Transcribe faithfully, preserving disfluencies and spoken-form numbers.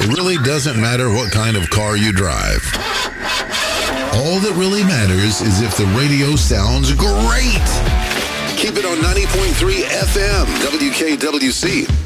It really doesn't matter what kind of car you drive. All that really matters is if the radio sounds great. Keep it on ninety point three F M, W K W C.